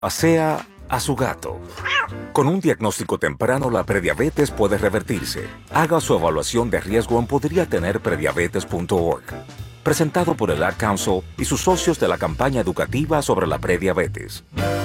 Pasea a su gato. Con un diagnóstico temprano, la prediabetes puede revertirse. Haga su evaluación de riesgo en podriatenerprediabetes.org. Presentado por el Ad Council y sus socios de la campaña educativa sobre la prediabetes.